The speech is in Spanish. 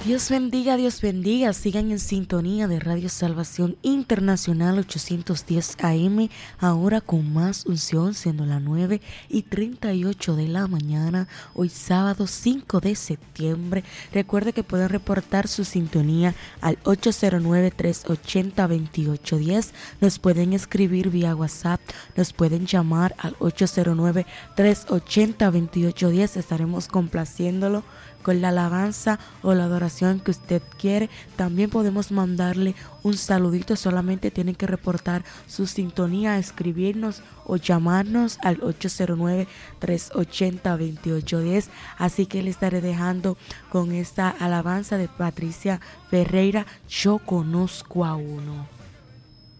Dios bendiga, sigan en sintonía de Radio Salvación Internacional 810 AM, ahora con más unción, siendo las 9:38 de la mañana, hoy sábado 5 de septiembre. Recuerde que pueden reportar su sintonía al 809-380-2810, nos pueden escribir vía WhatsApp, nos pueden llamar al 809-380-2810, estaremos complaciéndolo con la alabanza o la adoración que usted quiere. También podemos mandarle un saludito, solamente tienen que reportar su sintonía, escribirnos o llamarnos al 809-380-2810. Así que le estaré dejando con esta alabanza de Patricia Ferreira, Yo conozco a uno.